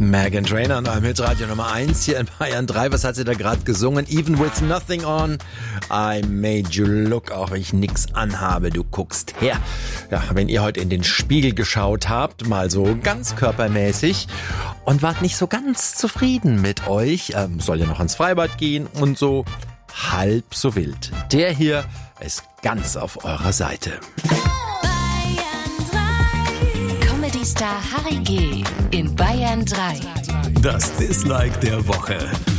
Meghan Trainor und einem Hitradio Nummer 1 hier in Bayern 3. Was hat sie da gerade gesungen? Even with nothing on, I made you look. Auch wenn ich nix anhabe, du guckst her. Ja, wenn ihr heute in den Spiegel geschaut habt, mal so ganz körpermäßig und wart nicht so ganz zufrieden mit euch, soll ja noch ans Freibad gehen und so halb so wild. Der hier ist ganz auf eurer Seite. Star Harry G. in Bayern 3. Das Dislike der Woche.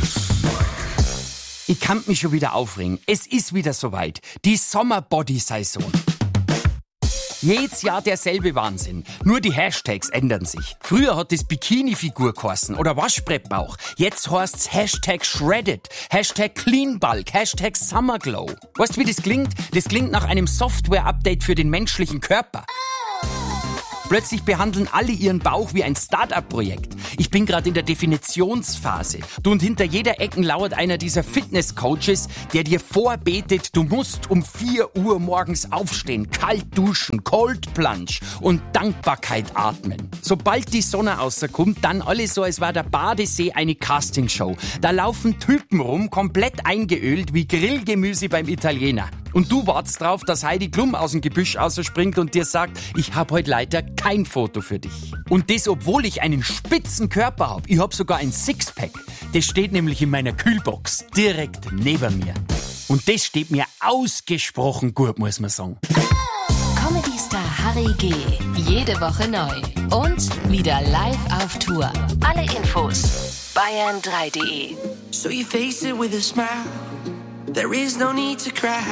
Ich kann mich schon wieder aufregen. Es ist wieder soweit. Die Sommerbody-Saison. Jedes Jahr derselbe Wahnsinn. Nur die Hashtags ändern sich. Früher hat es Bikini-Figur geheißen oder Waschbrettbauch. Jetzt heißt's Hashtag Shredded, Hashtag Cleanbulk, Hashtag Summerglow. Weißt du, wie das klingt? Das klingt nach einem Software-Update für den menschlichen Körper. Plötzlich behandeln alle ihren Bauch wie ein Start-up-Projekt. Ich bin gerade in der Definitionsphase. Und hinter jeder Ecke lauert einer dieser Fitness-Coaches, der dir vorbetet, du musst um 4 Uhr morgens aufstehen, kalt duschen, Cold Plunge und Dankbarkeit atmen. Sobald die Sonne rauskommt, dann alles so, als war der Badesee eine Castingshow. Da laufen Typen rum, komplett eingeölt wie Grillgemüse beim Italiener. Und du wartest drauf, dass Heidi Klum aus dem Gebüsch rausspringt und dir sagt, ich hab heute leider kein Foto für dich. Und das, obwohl ich einen spitzen Körper hab. Ich hab sogar ein Sixpack. Das steht nämlich in meiner Kühlbox, direkt neben mir. Und das steht mir ausgesprochen gut, muss man sagen. Comedy-Star Harry G. Jede Woche neu. Und wieder live auf Tour. Alle Infos bayern3.de. So you face it with a smile. There is no need to cry.